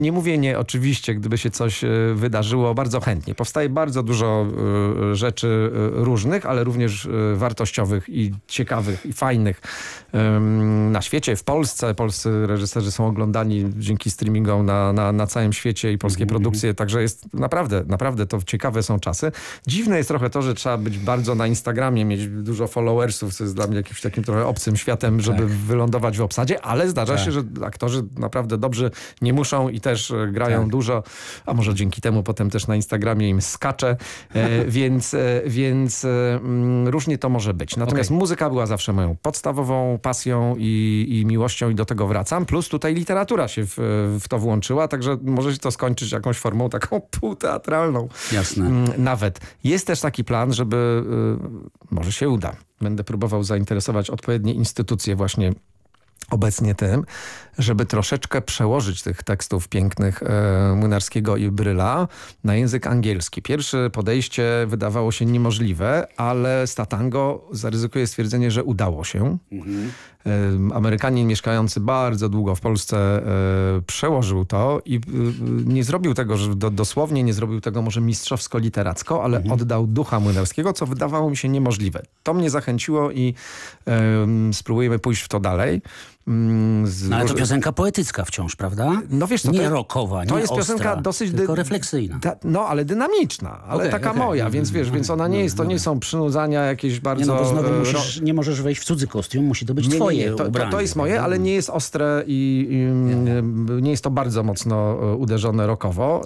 Nie mówię nie, oczywiście, gdyby się coś wydarzyło, bardzo chętnie. Powstaje bardzo dużo rzeczy różnych, ale również wartościowych i ciekawych i fajnych na świecie, w Polsce. Polscy reżyserzy są oglądani dzięki streamingom na całym świecie i polskie produkcje, także jest naprawdę to ciekawe są czasy. Dziwne jest trochę to, że trzeba być bardzo na Instagramie, mieć dużo followersów, co jest dla mnie jakimś takim trochę obcym światem, żeby wylądować w obsadzie, ale zdarza się, że aktorzy naprawdę dobrze nie muszą i też grają dużo, a może dzięki temu potem też na Instagramie im skacze, więc różnie to może być. Natomiast muzyka była zawsze moją podstawową pasją i miłością i do tego wracam, plus tutaj literatura się w to włączyła, także może się to skończyć jakąś formą taką półteatralną. Jasne. Nawet. Jest też taki plan, żeby, może się uda, będę próbował zainteresować odpowiednie instytucje właśnie obecnie tym, żeby troszeczkę przełożyć tych tekstów pięknych Młynarskiego i Bryla na język angielski. Pierwsze podejście wydawało się niemożliwe, ale Statango zaryzykuje stwierdzenie, że udało się. Amerykanin mieszkający bardzo długo w Polsce przełożył to i nie zrobił tego, że dosłownie nie zrobił tego może mistrzowsko-literacko, ale oddał ducha Młynarskiego, co wydawało mi się niemożliwe. To mnie zachęciło i spróbujemy pójść w to dalej. Ale to piosenka poetycka wciąż, prawda? No wiesz co, nie rockowa, to nie jest ostra, piosenka dosyć tylko refleksyjna. ale dynamiczna, ale taka moja, więc ona nie jest, to nie są przynudzania jakieś bardzo... Nie, no bo znowu nie możesz wejść w cudzy kostium, musi to być twoje ubranie. To jest moje, ale nie jest ostre i nie jest to bardzo mocno uderzone rockowo.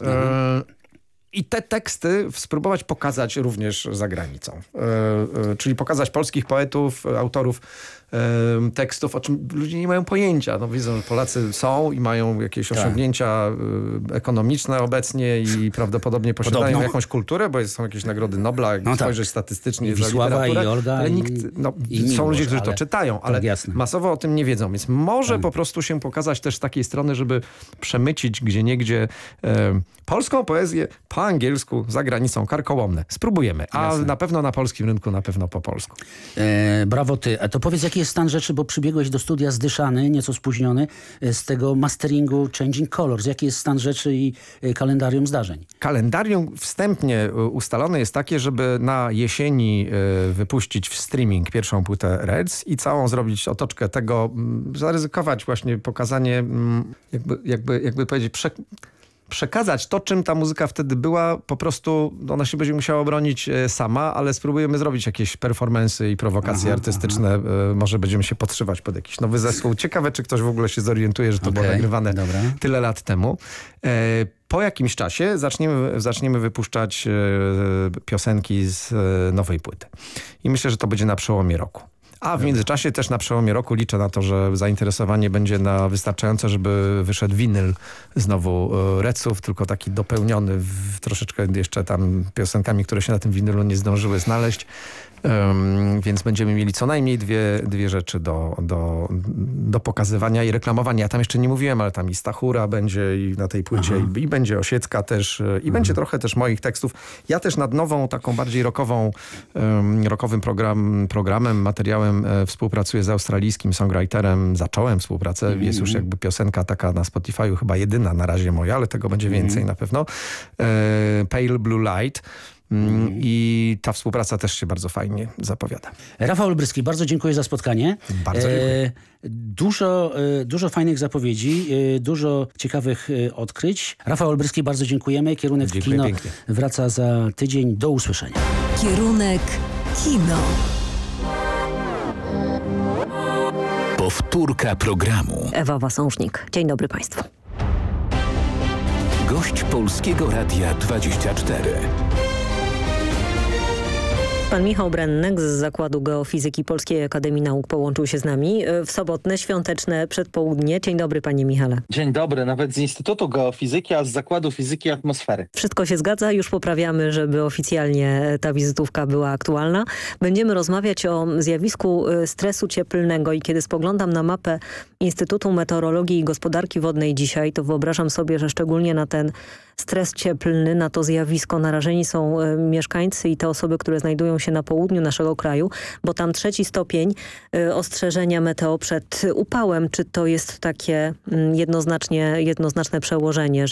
I te teksty spróbować pokazać również za granicą. Czyli pokazać polskich poetów, autorów tekstów, o czym ludzie nie mają pojęcia. No wiedzą, że Polacy są i mają jakieś osiągnięcia ekonomiczne obecnie i prawdopodobnie posiadają jakąś kulturę, bo są jakieś nagrody Nobla, jak spojrzeć statystycznie I Wisława, i Olga, ale nikt, są ludzie, którzy to czytają, ale masowo o tym nie wiedzą. Więc może po prostu się pokazać też z takiej strony, żeby przemycić gdzieniegdzie polską poezję po angielsku, za granicą, karkołomne. Spróbujemy. A na pewno na polskim rynku, na pewno po polsku. Brawo ty. A to powiedz, jaki jest stan rzeczy, bo przybiegłeś do studia zdyszany, nieco spóźniony, z tego masteringu Changing Colors. Jaki jest stan rzeczy i kalendarium zdarzeń? Kalendarium wstępnie ustalone jest takie, żeby na jesieni wypuścić w streaming pierwszą płytę Reds i całą zrobić otoczkę tego, zaryzykować właśnie pokazanie, jakby powiedzieć, przekazać to, czym ta muzyka wtedy była, po prostu ona się będzie musiała obronić sama, ale spróbujemy zrobić jakieś performance'y i prowokacje artystyczne. Może będziemy się podszywać pod jakiś nowy zespół. Ciekawe, czy ktoś w ogóle się zorientuje, że to było nagrywane tyle lat temu. Po jakimś czasie zaczniemy wypuszczać piosenki z nowej płyty. I myślę, że to będzie na przełomie roku. A w międzyczasie też na przełomie roku liczę na to, że zainteresowanie będzie wystarczające, żeby wyszedł winyl znowu Redsów, tylko taki dopełniony troszeczkę jeszcze tam piosenkami, które się na tym winylu nie zdążyły znaleźć. Więc będziemy mieli co najmniej dwie rzeczy do pokazywania i reklamowania. Ja tam jeszcze nie mówiłem, ale tam i Stachura będzie i na tej płycie i będzie Osiecka też i będzie trochę też moich tekstów. Ja też nad nową, taką bardziej rockowym programem, materiałem współpracuję z australijskim songwriterem. Zacząłem współpracę. Jest już jakby piosenka taka na Spotify'u, chyba jedyna na razie moja, ale tego będzie więcej na pewno. Pale Blue Light. I ta współpraca też się bardzo fajnie zapowiada. Rafał Olbryski, bardzo dziękuję za spotkanie. Bardzo dziękuję. Dużo fajnych zapowiedzi, dużo ciekawych odkryć. Rafał Olbryski, bardzo dziękujemy. Kierunek Kino pięknie. Wraca za tydzień. Do usłyszenia. Kierunek Kino. Powtórka programu. Ewa Wasążnik. Dzień dobry Państwu. Gość Polskiego Radia 24. Pan Michał Brennek z Zakładu Geofizyki Polskiej Akademii Nauk połączył się z nami w sobotne, świąteczne przedpołudnie. Dzień dobry panie Michale. Dzień dobry, nawet z Instytutu Geofizyki, a z Zakładu Fizyki i Atmosfery. Wszystko się zgadza, już poprawiamy, żeby oficjalnie ta wizytówka była aktualna. Będziemy rozmawiać o zjawisku stresu cieplnego i kiedy spoglądam na mapę Instytutu Meteorologii i Gospodarki Wodnej dzisiaj, to wyobrażam sobie, że szczególnie na ten stres cieplny, na to zjawisko narażeni są mieszkańcy i te osoby, które znajdują się na południu naszego kraju, bo tam 3. stopień ostrzeżenia meteo przed upałem. Czy to jest takie jednoznaczne przełożenie,